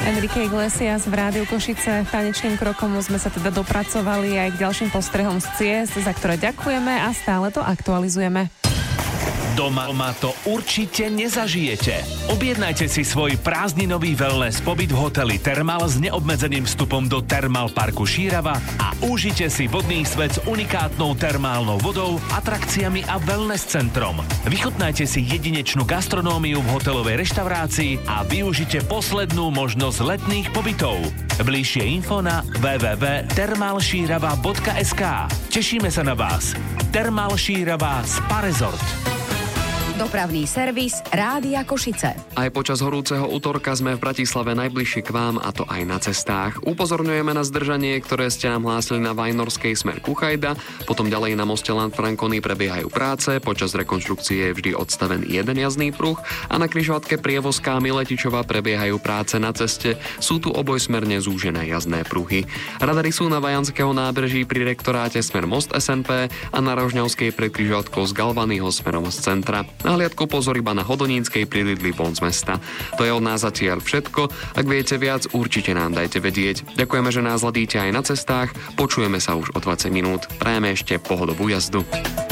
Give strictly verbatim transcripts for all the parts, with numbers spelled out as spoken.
Enrique Iglesias v Rádiu Košice. Tanečným krokom sme sa teda dopracovali aj k ďalším postrehom z ciest, za ktoré ďakujeme a stále to aktualizujeme. Doma, doma to určite nezažijete. Objednajte si svoj prázdninový wellness pobyt v hoteli Thermal s neobmedzeným vstupom do Thermal parku Šírava a užite si vodný svet s unikátnou termálnou vodou, atrakciami a wellness centrom. Vychutnajte si jedinečnú gastronómiu v hotelovej reštaurácii a využite poslednú možnosť letných pobytov. Bližšie info na w w w bodka thermalšírava bodka es ká. Tešíme sa na vás. Thermal Šírava Spa Resort. Dopravný servis Rádia Košice. Aj počas horúceho útorka sme v Bratislave najbližšie k vám, a to aj na cestách. Upozorňujeme na zdržanie, ktoré ste nám hlásili na Vajnorskej smer Kuchajda, potom ďalej na moste Lanfranconi prebiehajú práce, počas rekonštrukcie je vždy odstavený jeden jazdný pruh a na križovatke Prievozká Miletičova prebiehajú práce na ceste, sú tu obojsmerne zúžené jazdné pruhy. Radary sú na Vajanského nábreží pri rektoráte smer Most es en pé a na Rožňavskej pred križovatkou z Galvanyho smerom z centra. Na hliadku pozor iba na Hodonínskej pri Lidli von z mesta. To je od nás zatiaľ všetko. Ak viete viac, určite nám dajte vedieť. Ďakujeme, že nás hľadíte aj na cestách. Počujeme sa už o dvadsať minút. Prajeme ešte pohodovú jazdu.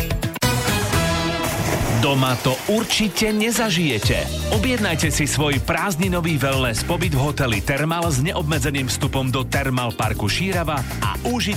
Doma to určite nezažijete. Objednajte si svoj prázdninový wellness pobyt v hoteli Thermal s neobmedzeným vstupom do Thermal parku Šírava a užite